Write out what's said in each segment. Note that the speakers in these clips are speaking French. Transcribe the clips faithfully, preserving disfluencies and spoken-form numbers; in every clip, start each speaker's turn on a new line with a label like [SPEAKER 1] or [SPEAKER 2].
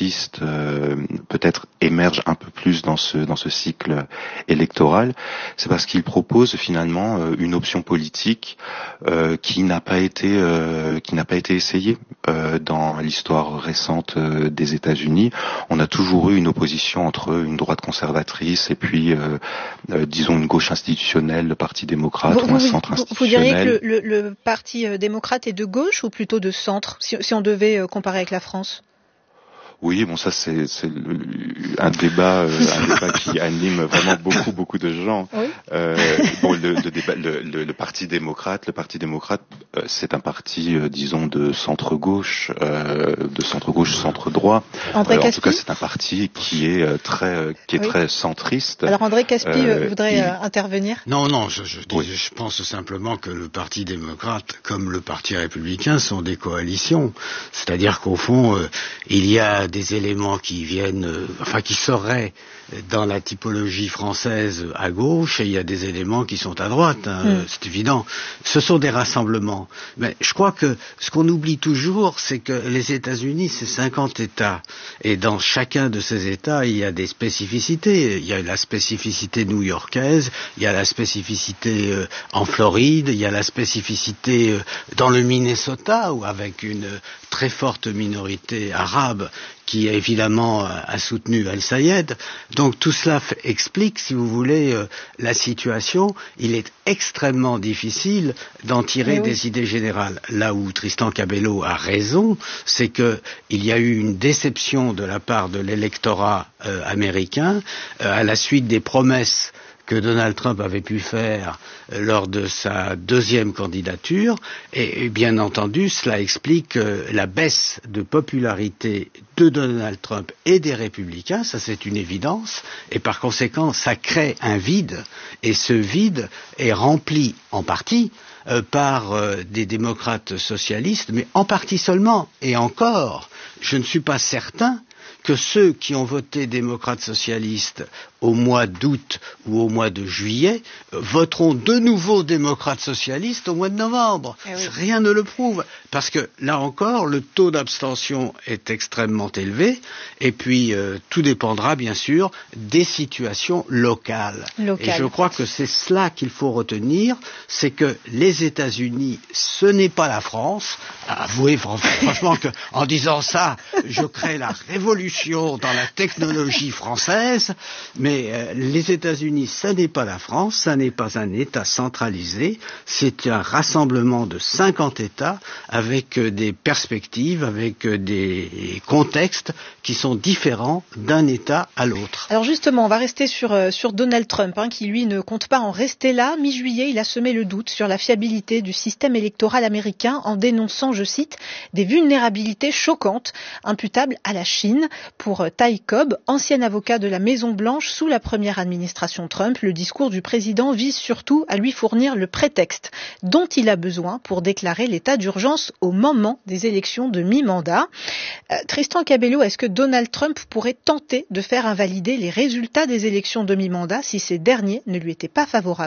[SPEAKER 1] conservatiste euh, peut-être émerge un peu plus dans ce dans ce cycle électoral, c'est parce qu'il propose finalement euh, une option politique euh, qui n'a pas été euh, qui n'a pas été essayée euh, dans l'histoire récente euh, des États-Unis. On a toujours eu une opposition entre une droite conservatrice et puis euh, euh, disons une gauche institutionnelle, le Parti démocrate
[SPEAKER 2] vous,
[SPEAKER 1] ou un
[SPEAKER 2] vous,
[SPEAKER 1] centre
[SPEAKER 2] vous,
[SPEAKER 1] institutionnel.
[SPEAKER 2] Vous diriez que le, le, le Parti démocrate est de gauche ou plutôt de centre, si, si on devait comparer avec la France?
[SPEAKER 1] Oui, bon, ça c'est, c'est le, un débat, euh, un débat qui anime vraiment beaucoup, beaucoup de gens.
[SPEAKER 2] Oui.
[SPEAKER 1] Euh, bon, le, le, débat, le, le, le Parti démocrate, le Parti démocrate, euh, c'est un parti, euh, disons, de centre gauche, euh, de centre gauche, centre droit.
[SPEAKER 2] André
[SPEAKER 1] Euh, en
[SPEAKER 2] Caspi.
[SPEAKER 1] tout cas, c'est un parti qui est euh, très, euh, qui est
[SPEAKER 2] Oui.
[SPEAKER 1] très centriste.
[SPEAKER 2] Alors André Caspi
[SPEAKER 1] euh,
[SPEAKER 2] voudrait
[SPEAKER 1] il...
[SPEAKER 2] euh, intervenir.
[SPEAKER 3] Non, non, je, je,
[SPEAKER 1] oui.
[SPEAKER 3] je pense simplement que le Parti démocrate, comme le Parti républicain, sont des coalitions. C'est-à-dire qu'au fond, euh, il y a des éléments qui viennent, euh, enfin qui seraient dans la typologie française à gauche, et il y a des éléments qui sont à droite, hein, mm. C'est évident. Ce sont des rassemblements. Mais je crois que ce qu'on oublie toujours, c'est que les États-Unis, c'est cinquante États, et dans chacun de ces États, il y a des spécificités. Il y a la spécificité new-yorkaise, il y a la spécificité euh, en Floride, il y a la spécificité euh, dans le Minnesota, où avec une très forte minorité arabe qui évidemment a soutenu Al-Sayed. Donc tout cela f- explique, si vous voulez, euh, la situation. Il est extrêmement difficile d'en tirer oui. des idées générales. Là où Tristan Cabello a raison, c'est que il y a eu une déception de la part de l'électorat euh, américain euh, à la suite des promesses que Donald Trump avait pu faire lors de sa deuxième candidature, et, et bien entendu, cela explique euh, la baisse de popularité de Donald Trump et des Républicains, ça c'est une évidence, et par conséquent, ça crée un vide, et ce vide est rempli en partie euh, par euh, des démocrates socialistes, mais en partie seulement, et encore, je ne suis pas certain que ceux qui ont voté démocrates socialistes au mois d'août ou au mois de juillet voteront de nouveau démocrates socialistes au mois de novembre. Eh oui. Rien ne le prouve, parce que là encore, le taux d'abstention est extrêmement élevé, et puis euh, tout dépendra bien sûr des situations locales. Local. Et je crois que c'est cela qu'il faut retenir, c'est que les États-Unis, ce n'est pas la France. Avouez franchement que en disant ça, je crée la révolution dans la technologie française, mais euh, les États-Unis, ça n'est pas la France, ça n'est pas un État centralisé, c'est un rassemblement de cinquante États avec euh, des perspectives, avec euh, des contextes qui sont différents d'un État à l'autre.
[SPEAKER 2] Alors justement, on va rester sur, euh, sur Donald Trump, hein, qui lui ne compte pas en rester là. Mi-juillet, il a semé le doute sur la fiabilité du système électoral américain en dénonçant, je cite, des vulnérabilités choquantes imputables à la Chine. Pour Ty Cobb, ancien avocat de la Maison-Blanche sous la première administration Trump, le discours du président vise surtout à lui fournir le prétexte dont il a besoin pour déclarer l'état d'urgence au moment des élections de mi-mandat. Euh, Tristan Cabello, est-ce que Donald Trump pourrait tenter de faire invalider les résultats des élections de mi-mandat si ces derniers ne lui étaient pas favorables ?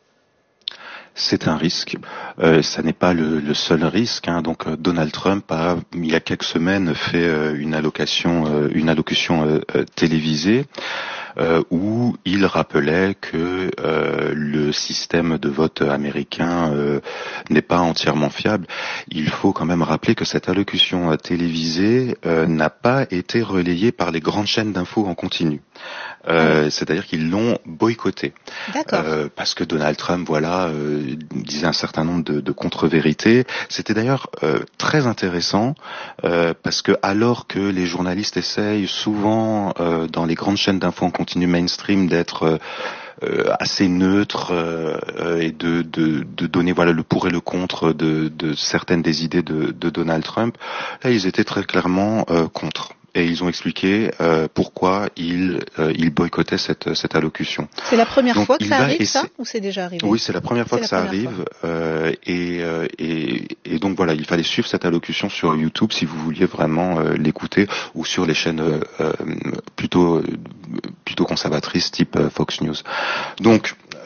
[SPEAKER 1] C'est un risque. Euh, ça n'est pas le, le seul risque. Hein. Donc, euh, Donald Trump a, il y a quelques semaines, fait euh, une allocation, euh, une allocution euh, euh, télévisée euh, où il rappelait que euh, le système de vote américain euh, n'est pas entièrement fiable. Il faut quand même rappeler que cette allocution euh, télévisée euh, n'a pas été relayée par les grandes chaînes d'infos en continu. Euh, ah. C'est-à-dire qu'ils l'ont boycotté.
[SPEAKER 2] D'accord.
[SPEAKER 1] Euh, parce que Donald Trump, voilà, euh, disait un certain nombre de, de contre-vérités. C'était d'ailleurs euh, très intéressant euh, parce que alors que les journalistes essayent souvent euh, dans les grandes chaînes d'infos en continu mainstream d'être euh, Euh, assez neutre euh, et de, de, de donner voilà le pour et le contre de, de certaines des idées de, de Donald Trump. Là, ils étaient très clairement euh, contre. Et ils ont expliqué euh, pourquoi ils, euh, ils boycottaient cette, cette allocution.
[SPEAKER 2] C'est la première Donc, fois que ça arrive,
[SPEAKER 1] essa...
[SPEAKER 2] ça Ou c'est déjà arrivé?
[SPEAKER 1] Oui, c'est la première fois c'est que ça arrive. Euh, et, euh, et, et donc voilà, il fallait suivre cette allocution sur YouTube si vous vouliez vraiment euh, l'écouter, ou sur les chaînes euh, plutôt, plutôt conservatrices type euh, Fox News. Donc,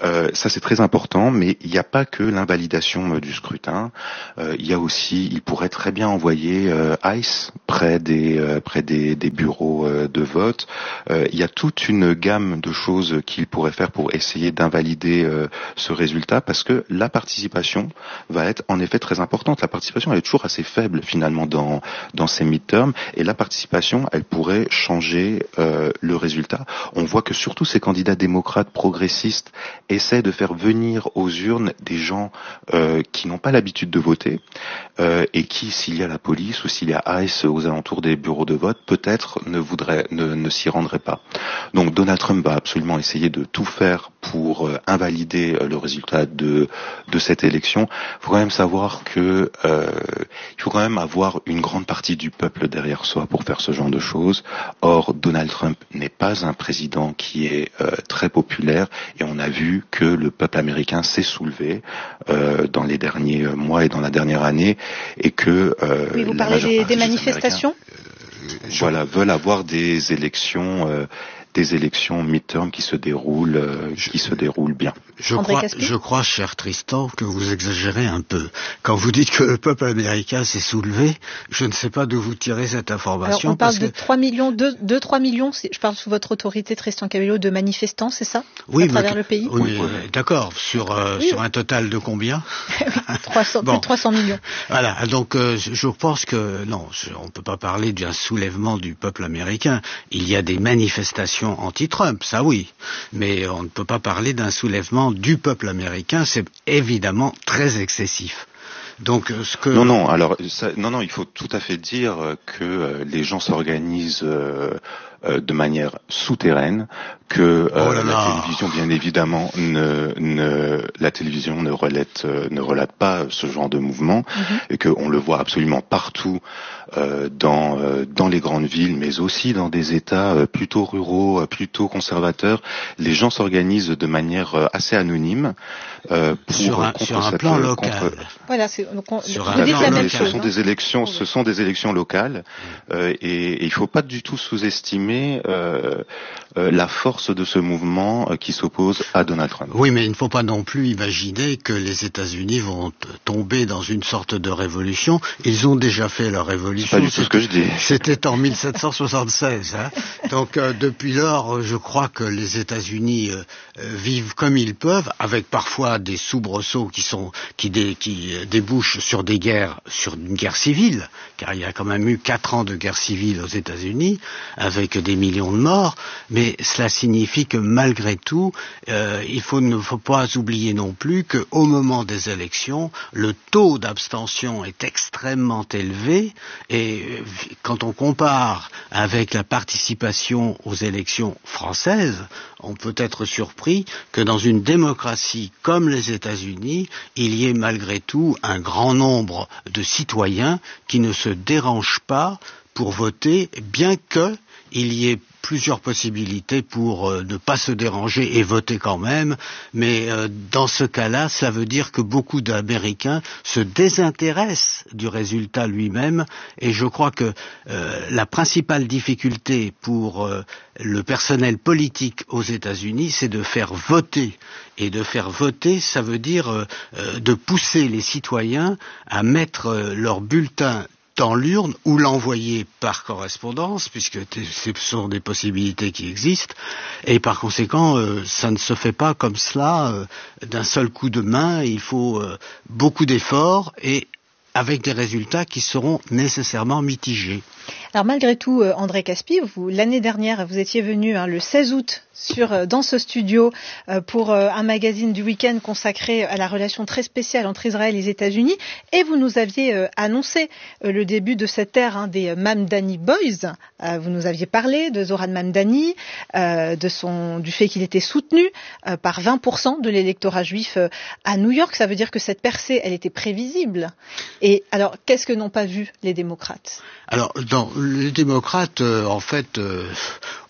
[SPEAKER 1] Euh, ça c'est très important, mais il n'y a pas que l'invalidation euh, du scrutin. Euh, il y a aussi, il pourrait très bien envoyer euh, ICE près des euh, près des, des bureaux euh, de vote. Euh, il y a toute une gamme de choses qu'il pourrait faire pour essayer d'invalider euh, ce résultat, parce que la participation va être en effet très importante. La participation elle est toujours assez faible finalement dans dans ces midterms, et la participation elle pourrait changer euh, le résultat. On voit que surtout ces candidats démocrates progressistes essaient de faire venir aux urnes des gens euh, qui n'ont pas l'habitude de voter euh, et qui, s'il y a la police ou s'il y a ICE aux alentours des bureaux de vote, peut-être ne voudraient, ne, ne s'y rendraient pas. Donc Donald Trump va absolument essayer de tout faire pour euh, invalider euh, le résultat de de cette élection. Il faut quand même savoir que euh, il faut quand même avoir une grande partie du peuple derrière soi pour faire ce genre de choses. Or, Donald Trump n'est pas un président qui est euh, très populaire, et on a vu que le peuple américain s'est soulevé euh, dans les derniers mois et dans la dernière année, et que euh,
[SPEAKER 2] oui, vous
[SPEAKER 1] la
[SPEAKER 2] parlez des, des
[SPEAKER 1] des
[SPEAKER 2] manifestations
[SPEAKER 1] euh, voilà, veulent avoir des élections euh, des élections midterm qui se déroulent, euh, qui se déroulent bien.
[SPEAKER 3] Je crois, je crois, cher Tristan, que vous exagérez un peu. Quand vous dites que le peuple américain s'est soulevé, je ne sais pas d'où vous tirez cette information.
[SPEAKER 2] Alors, on parle
[SPEAKER 3] parce
[SPEAKER 2] de
[SPEAKER 3] que...
[SPEAKER 2] trois millions, deux, trois millions, je parle sous votre autorité, Tristan Cabello, de manifestants, c'est ça?
[SPEAKER 3] Oui,
[SPEAKER 2] à travers
[SPEAKER 3] mais,
[SPEAKER 2] le pays?
[SPEAKER 3] Oui, oui. D'accord. Sur, euh, oui. sur un total de combien?
[SPEAKER 2] trois cents, bon. Plus de trois cents millions.
[SPEAKER 3] Voilà. Donc, euh, je pense que, non, on ne peut pas parler d'un soulèvement du peuple américain. Il y a des manifestations anti-Trump, ça oui, mais on ne peut pas parler d'un soulèvement du peuple américain, c'est évidemment très excessif. Donc, ce que...
[SPEAKER 1] Non, non, alors, ça, non, non, il faut tout à fait dire que euh, les gens s'organisent euh, euh, de manière souterraine, que euh, oh là là. la télévision, bien évidemment, ne, ne la télévision ne relate, euh, ne relate pas ce genre de mouvement, mm-hmm. et qu'on le voit absolument partout euh, dans euh, dans les grandes villes, mais aussi dans des États euh, plutôt ruraux, euh, plutôt conservateurs. Les gens s'organisent de manière euh, assez anonyme euh, pour
[SPEAKER 3] sur un,
[SPEAKER 1] contre
[SPEAKER 3] sur un
[SPEAKER 1] cette,
[SPEAKER 3] plan local.
[SPEAKER 1] Contre,
[SPEAKER 2] voilà, c'est, donc on,
[SPEAKER 3] sur
[SPEAKER 2] vous dites la même
[SPEAKER 1] ce
[SPEAKER 2] chose.
[SPEAKER 1] sont
[SPEAKER 2] hein.
[SPEAKER 1] des élections, ce sont des élections locales, euh, et, et il ne faut pas du tout sous-estimer euh, euh, la force de ce mouvement euh, qui s'oppose à Donald Trump.
[SPEAKER 3] Oui, mais il ne faut pas non plus imaginer que les États-Unis vont tomber dans une sorte de révolution. Ils ont déjà fait leur révolution.
[SPEAKER 1] C'est pas du tout ce que je dis.
[SPEAKER 3] C'était en mille sept cent soixante-seize. Hein. Donc euh, depuis lors, je crois que les États-Unis euh, vivent comme ils peuvent, avec parfois des soubresauts qui sont qui, dé, qui débouchent sur des guerres, sur une guerre civile, car il y a quand même eu quatre ans de guerre civile aux États-Unis, avec des millions de morts. Mais cela signifie que malgré tout, euh, il faut, ne faut pas oublier non plus qu'au moment des élections, le taux d'abstention est extrêmement élevé, et quand on compare avec la participation aux élections françaises, on peut être surpris que dans une démocratie comme les États-Unis, il y ait malgré tout un grand nombre de citoyens qui ne se dérangent pas pour voter, bien que il y ait plusieurs possibilités pour euh, ne pas se déranger et voter quand même, mais euh, dans ce cas-là, cela veut dire que beaucoup d'Américains se désintéressent du résultat lui-même, et je crois que euh, la principale difficulté pour euh, le personnel politique aux États-Unis, c'est de faire voter. Et de faire voter, ça veut dire euh, euh, de pousser les citoyens à mettre euh, leur bulletin dans l'urne ou l'envoyer par correspondance, puisque ce sont des possibilités qui existent, et par conséquent, euh, ça ne se fait pas comme cela, euh, d'un seul coup de main. Il faut euh, beaucoup d'efforts et avec des résultats qui seront nécessairement mitigés.
[SPEAKER 2] Alors malgré tout, André Caspi, vous, l'année dernière, vous étiez venu hein, le seize août sur, dans ce studio euh, pour euh, un magazine du week-end consacré à la relation très spéciale entre Israël et les États-Unis, et vous nous aviez euh, annoncé euh, le début de cette ère hein, des Mamdani Boys. Euh, vous nous aviez parlé de Zohran Mamdani, euh, de son, du fait qu'il était soutenu euh, par vingt pour cent de l'électorat juif euh, à New York. Ça veut dire que cette percée, elle était prévisible. Et alors, qu'est-ce que n'ont pas vu les démocrates ?
[SPEAKER 3] Alors, dans, les démocrates, euh, en fait, euh,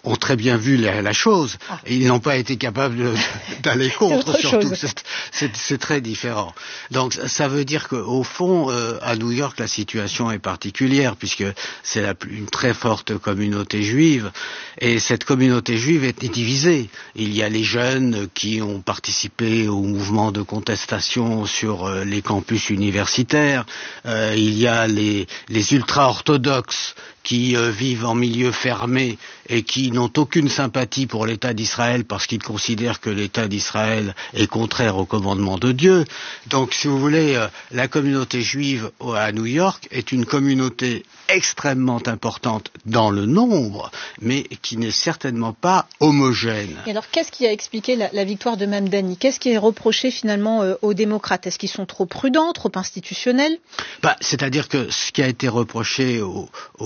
[SPEAKER 3] ont très bien vu la, la chose. Ah. Et ils n'ont pas été capables de, d'aller contre, surtout. C'est, c'est, c'est très différent. Donc ça veut dire qu'au fond, euh, à New York, la situation est particulière, puisque c'est la, une très forte communauté juive, et cette communauté juive est divisée. Il y a les jeunes qui ont participé au mouvement de contestation sur euh, les campus universitaires, euh, il y a les, les ultra-orthodoxes qui euh, vivent en milieu fermé et qui n'ont aucune sympathie pour l'État d'Israël parce qu'ils considèrent que l'État d'Israël est contraire au commandement de Dieu. Donc, si vous voulez, euh, la communauté juive à New York est une communauté extrêmement importante dans le nombre, mais qui n'est certainement pas homogène.
[SPEAKER 2] Et alors, qu'est-ce qui a expliqué la, la victoire de Mamdani ? Qu'est-ce qui est reproché finalement euh, aux démocrates ? Est-ce qu'ils sont trop prudents, trop institutionnels ?
[SPEAKER 3] Bah, c'est-à-dire que ce qui a été reproché aux,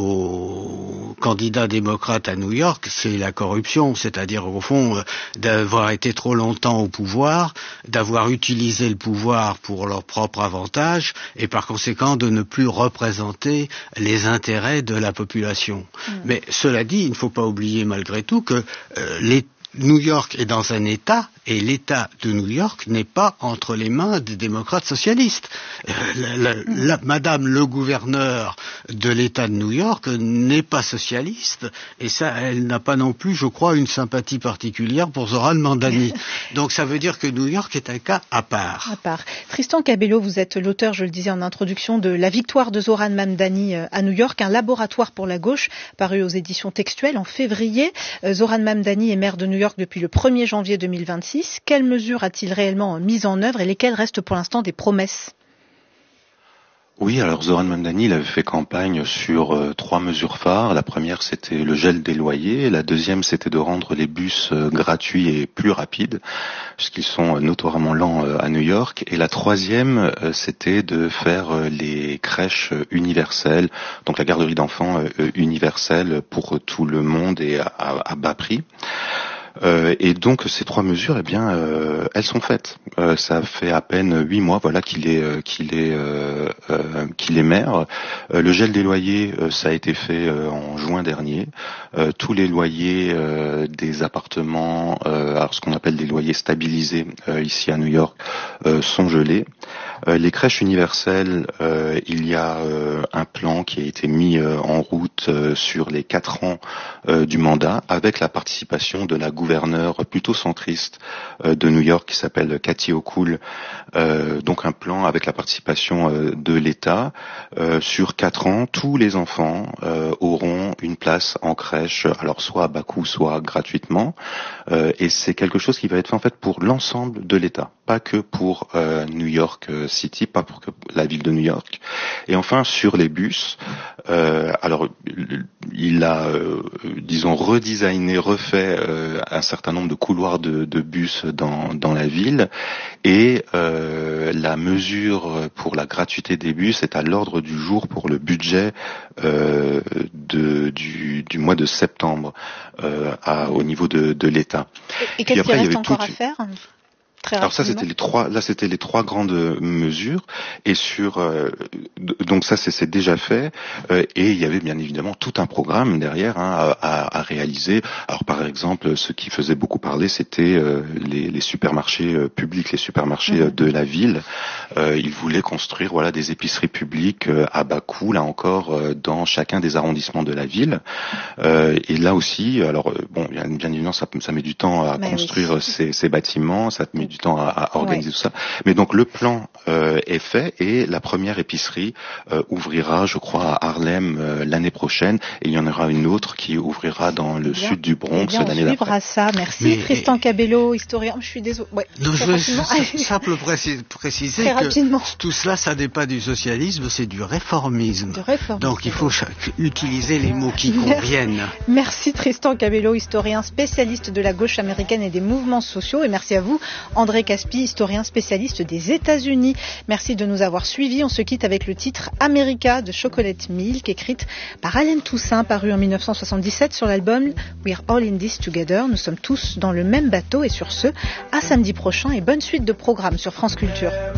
[SPEAKER 3] aux candidats démocrates à New York, c'est la corruption, c'est-à-dire au fond euh, d'avoir été trop longtemps au pouvoir, d'avoir utilisé le pouvoir pour leur propre avantage et par conséquent de ne plus représenter les intérêts de la population. Mmh. Mais cela dit, il ne faut pas oublier malgré tout que euh, les New York est dans un État, et l'État de New York n'est pas entre les mains des démocrates socialistes. Euh, la, la, la, Madame le gouverneur de l'État de New York n'est pas socialiste, et ça, elle n'a pas non plus, je crois, une sympathie particulière pour Zoran Mamdani. Donc ça veut dire que New York est un cas à part.
[SPEAKER 2] À part. Tristan Cabello, vous êtes l'auteur, je le disais en introduction, de La victoire de Zoran Mamdani à New York, un laboratoire pour la gauche, paru aux éditions Textuelles en février. Euh, Zoran Mamdani est maire de New York depuis le premier janvier deux mille vingt-six. Quelles mesures a-t-il réellement mises en œuvre et lesquelles restent pour l'instant des promesses ?
[SPEAKER 1] Oui, alors Zoran Mamdani, il avait fait campagne sur euh, trois mesures phares. La première, c'était le gel des loyers. La deuxième, c'était de rendre les bus euh, gratuits et plus rapides, puisqu'ils sont euh, notoirement lents euh, à New York. Et la troisième, euh, c'était de faire euh, les crèches euh, universelles, donc la garderie d'enfants euh, universelle pour tout le monde et à, à, à bas prix. Euh, et donc ces trois mesures, eh bien, euh, elles sont faites. Euh, ça fait à peine huit mois, voilà, qu'il est euh, qu'il est euh, euh, qu'il est maire. Euh, le gel des loyers, euh, ça a été fait euh, en juin dernier. Euh, tous les loyers euh, des appartements, euh, alors ce qu'on appelle des loyers stabilisés euh, ici à New York, euh, sont gelés. Euh, les crèches universelles, euh, il y a euh, un plan qui a été mis euh, en route euh, sur les quatre ans euh, du mandat, avec la participation de la gouverneure plutôt centriste euh, de New York qui s'appelle Kathy Hochul. Euh, donc un plan avec la participation euh, de l'État. Euh, sur quatre ans, tous les enfants euh, auront une place en crèche, alors soit à bas coût, soit gratuitement. Euh, et c'est quelque chose qui va être fait en fait pour l'ensemble de l'État, pas que pour euh, New York City, pas pour que la ville de New York. Et enfin sur les bus, euh, alors il a, euh, disons, redesigné, refait euh, un certain nombre de couloirs de, de bus dans, dans la ville, et euh, la mesure pour la gratuité des bus est à l'ordre du jour pour le budget euh, de, du, du mois de septembre euh, à, au niveau de, de l'État.
[SPEAKER 2] Et, et qu'est-ce qu'il reste encore à faire ?
[SPEAKER 1] Alors ça c'était les trois, là c'était les trois grandes mesures, et sur euh, donc ça c'est, c'est déjà fait, euh, et il y avait bien évidemment tout un programme derrière hein, à, à réaliser. Alors par exemple, ce qui faisait beaucoup parler, c'était euh, les, les supermarchés euh, publics, les supermarchés euh, de la ville. Euh, ils voulaient construire voilà des épiceries publiques euh, à bas coût, là encore euh, dans chacun des arrondissements de la ville. Euh, et là aussi, alors bon, bien, bien évidemment ça, ça met du temps à Mais construire oui. ces, ces bâtiments, ça met du du temps à, à organiser ouais. tout ça. Mais donc le plan euh, est fait, et la première épicerie euh, ouvrira, je crois, à Harlem euh, l'année prochaine, et il y en aura une autre qui ouvrira dans le bien, sud du Bronx
[SPEAKER 2] bien,
[SPEAKER 1] l'année d'après.
[SPEAKER 2] On suivra ça. Merci. Mais, Tristan Cabello, historien. Je suis désolé. Ouais,
[SPEAKER 3] non, je veux simple préciser, préciser que rapidement. Tout cela, ça n'est pas du socialisme, c'est du réformisme. Du réformisme. Donc il faut utiliser les mots qui
[SPEAKER 2] Merci.
[SPEAKER 3] conviennent.
[SPEAKER 2] Merci Tristan Cabello, historien spécialiste de la gauche américaine et des mouvements sociaux, et merci à vous André Caspi, historien spécialiste des États-Unis. Merci de nous avoir suivis. On se quitte avec le titre America de Chocolate Milk, écrite par Allen Toussaint, paru en dix-neuf cent soixante-dix-sept sur l'album We're All in This Together. Nous sommes tous dans le même bateau, et sur ce, à samedi prochain et bonne suite de programmes sur France Culture.